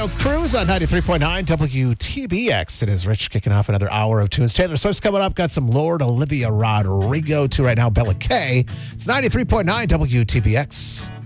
Daniel Cruz on 93.9 WTBX. It is Rich kicking off another hour of tunes. Taylor Swift's coming up. Got some Lord Olivia Rodrigo to right now. Bella K. It's 93.9 WTBX.